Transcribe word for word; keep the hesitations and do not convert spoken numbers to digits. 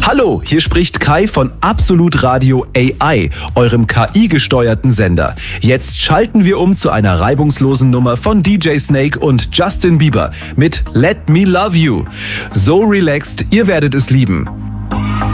Hallo, hier spricht Kai von Absolut Radio A I, eurem K I-gesteuerten Sender. Jetzt schalten wir um zu einer reibungslosen Nummer von D J Snake und Justin Bieber mit Let Me Love You. So relaxed, ihr werdet es lieben.